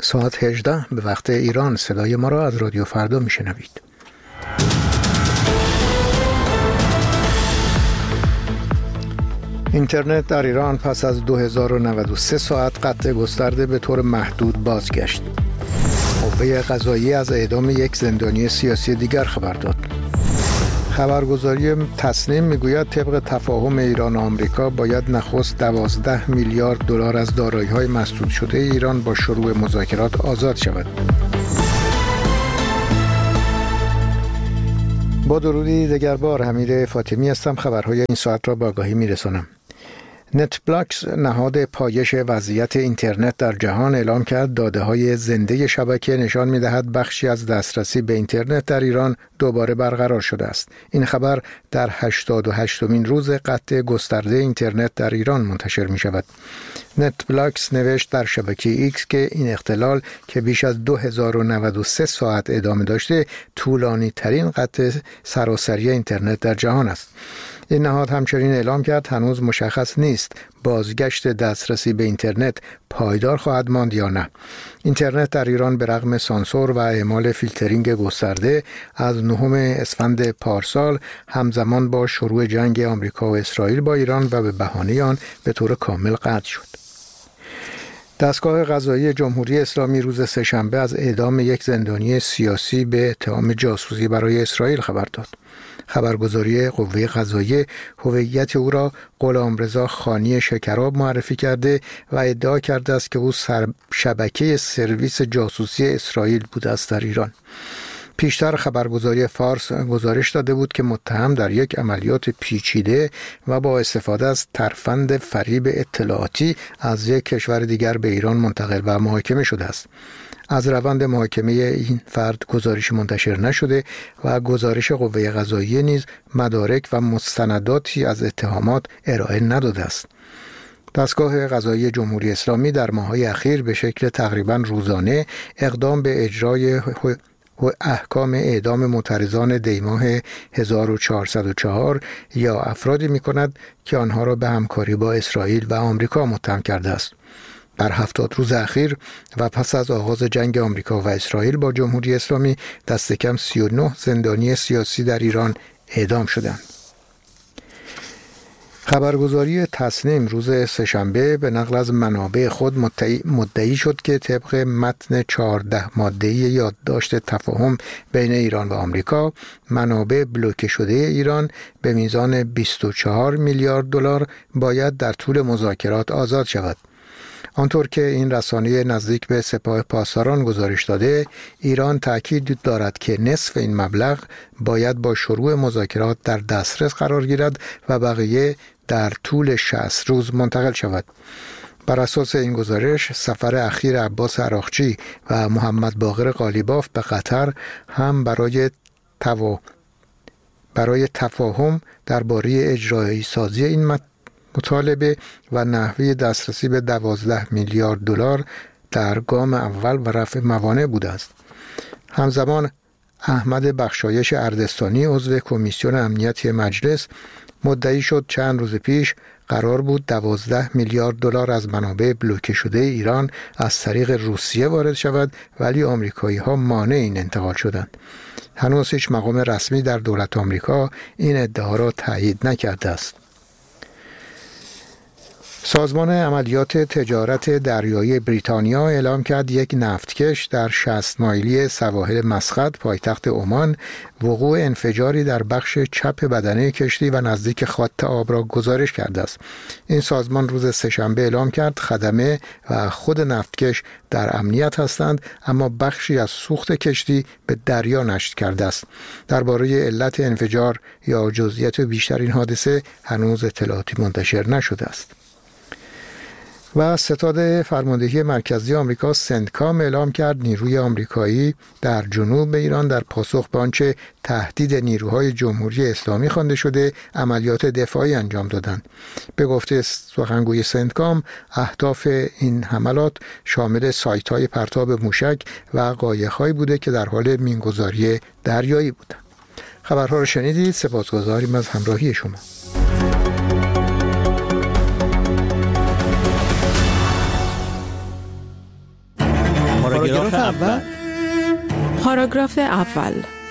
ساعت 18 به وقت ایران. صدای ما را از رادیو فردا میشنوید. اینترنت در ایران پس از 2093 ساعت قطع گسترده به طور محدود بازگشت. قوه قضاییه از اعدام یک زندانی سیاسی دیگر خبر داد. خبرگزاری تصنیم میگوید طبق تفاهم ایران و آمریکا باید نخست 12 میلیارد دلار از دارایی‌های مسدود شده ایران با شروع مذاکرات آزاد شود. با درودی دیگر بار، حمید فاطمی هستم. خبرهای این ساعت را با آگاهی میرسانم. نتبلاکس، نهاد پایش وضعیت اینترنت در جهان، اعلام کرد داده‌های زنده شبکه نشان می‌دهد بخشی از دسترسی به اینترنت در ایران دوباره برقرار شده است. این خبر در 88مین روز قطع گسترده اینترنت در ایران منتشر می‌شود. نتبلاکس نوشت در شبکه ایکس که این اختلال که بیش از 2093 ساعت ادامه داشته، طولانی ترین قطع سراسری اینترنت در جهان است. این نهاد همچنین اعلام کرد هنوز مشخص نیست بازگشت دسترسی به اینترنت پایدار خواهد ماند یا نه. اینترنت در ایران به رغم سانسور و اعمال فیلترینگ گسترده از 9 اسفند پارسال همزمان با شروع جنگ آمریکا و اسرائیل با ایران و به بهانه آن به طور کامل قطع شد. دستگاه قضایی جمهوری اسلامی روز سه‌شنبه از اعدام یک زندانی سیاسی به اتهام جاسوسی برای اسرائیل خبر داد. خبرگزاری قوه قضاییه هویت او را غلامرضا خانی شکراب معرفی کرده و ادعا کرده است که او شبکه سرویس جاسوسی اسرائیل بوده است در ایران. پیشتر خبرگزاری فارس گزارش داده بود که متهم در یک عملیات پیچیده و با استفاده از ترفند فریب اطلاعاتی از یک کشور دیگر به ایران منتقل و محاکمه شده است. از روند محاکمه این فرد گزارش منتشر نشده و گزارش قوه قضاییه نیز مدارک و مستنداتی از اتهامات ارائه نداده است. دستگاه قضایی جمهوری اسلامی در ماه‌های اخیر به شکل تقریباً روزانه اقدام به اجرای احکام اعدام معترضان دیماه 1404 یا افرادی می‌کند که آنها را به همکاری با اسرائیل و آمریکا متهم کرده است. در 70 روز اخیر و پس از آغاز جنگ آمریکا و اسرائیل با جمهوری اسلامی دست کم 39 زندانی سیاسی در ایران اعدام شدند. خبرگزاری تصنیم روز سه‌شنبه به نقل از منابع خود مدعی شد که طبق متن 14 ماده‌ای یادداشت تفاهم بین ایران و آمریکا، منابع بلوکه شده ایران به میزان 24 میلیارد دلار باید در طول مذاکرات آزاد شود. آنطور که این رسانه نزدیک به سپاه پاسداران گزارش داده، ایران تأکید دارد که نصف این مبلغ باید با شروع مذاکرات در دسترس قرار گیرد و بقیه در طول 60 روز منتقل شود. بر اساس این گزارش، سفر اخیر عباس عراقچی و محمد باقر قالیباف به قطر هم برای تفاهم درباره اجرایی سازی این مطالبه و نحوه دسترسی به 12 میلیارد دلار در گام اول و رفع موانع بوده است. همزمان احمد بخشایش اردستانی عضو کمیسیون امنیتی مجلس مدعی شد چند روز پیش قرار بود 12 میلیارد دلار از منابع بلوکه شده ایران از طریق روسیه وارد شود، ولی آمریکایی‌ها مانع این انتقال شدند. هنوز هیچ مقام رسمی در دولت آمریکا این ادعا را تایید نکرده است. سازمان عملیات تجارت دریایی بریتانیا اعلام کرد یک نفتکش در 60 مایلی سواحل مسقط پایتخت عمان وقوع انفجاری در بخش چپ بدنه کشتی و نزدیک خط آب را گزارش کرده است. این سازمان روز سه‌شنبه اعلام کرد خدمه و خود نفتکش در امنیت هستند، اما بخشی از سوخت کشتی به دریا نشت کرده است. درباره علت انفجار یا جزئیات بیشتر این حادثه هنوز اطلاعاتی منتشر نشده است. و ستاد فرماندهی مرکزی آمریکا سنتکام اعلام کرد نیروی آمریکایی در جنوب ایران در پاسخ به آنچه تهدید نیروهای جمهوری اسلامی خوانده شده عملیات دفاعی انجام دادند. به گفته سخنگوی سنتکام، اهداف این حملات شامل سایت‌های پرتاب موشک و قایق‌هایی بوده که در حال مینگذاری دریایی بودند. خبرها را شنیدید. سپاسگزاریم از همراهی شما. پاراگراف اول. پاراگراف اول.